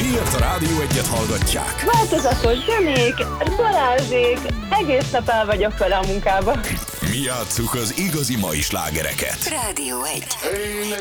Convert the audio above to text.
Miért a Rádió 1-et hallgatják? Változatos zenék, Balázsék, egész nap el vagyok vele a munkába. Mi játsszuk az igazi mai slágereket. Rádió 1.